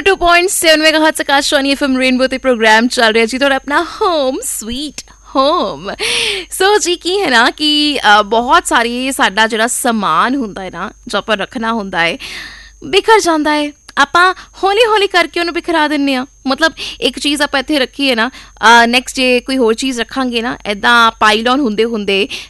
102.7 ਮੈਗਾਹਰਟਜ਼ Akashvani FM rainbow ਤੇ programme ਚੱਲ ਰਿਹਾ ਜੀ ਤੁਹਾਡਾ ਆਪਣਾ ਹੋਮ ਸਵੀਟ ਹੋਮ। ਸੋ ਜੀ ਕੀ ਹੈ ਨਾ ਕਿ ਬਹੁਤ ਸਾਰੀ ਸਾਡਾ ਜਿਹੜਾ ਸਮਾਨ ਹੁੰਦਾ ਹੈ ਨਾ ਜੋ ਆਪਾਂ ਰੱਖਣਾ ਹੁੰਦਾ ਹੈ ਬਿਖਰ ਜਾਂਦਾ ਹੈ। ਆਪਾਂ ਹੌਲੀ ਹੌਲੀ ਕਰਕੇ ਉਹਨੂੰ ਬਿਖਰਾ ਦਿੰਦੇ ਹਾਂ। ਮਤਲਬ ਇੱਕ ਚੀਜ਼ ਆਪਾਂ ਇੱਥੇ ਰੱਖੀ ਹੈ ਨਾ, ਨੈਕਸਟ ਜੇ ਕੋਈ ਹੋਰ ਚੀਜ਼ ਰੱਖਾਂਗੇ ਨਾ, ਇੱਦਾਂ ਪਾਈਲ ਔਨ ਹੁੰਦੇ ਹੁੰਦੇ